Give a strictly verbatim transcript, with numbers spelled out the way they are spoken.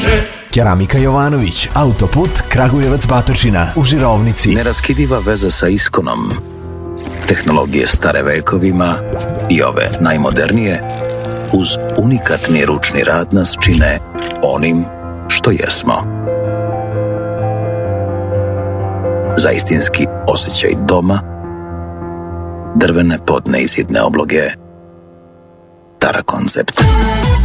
više. Keramika Jovanović, autoput Kragujevac Batočina u Žirovnici. Neraskidiva veza sa iskonom. Tehnologije stare vekovima i ove najmodernije uz unikatni ručni rad nas čine onim što jesmo. Za istinski osjećaj doma, drvene podne i zidne obloge, Tara Koncept.